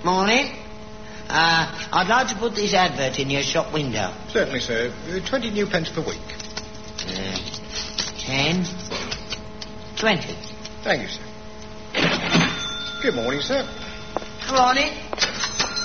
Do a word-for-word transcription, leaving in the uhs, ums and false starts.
Morning. Uh, I'd like to put this advert in your shop window. Certainly, sir. Uh, twenty new pence per week. Uh, ten. Twenty. Thank you, sir. Good morning, sir. Come on in.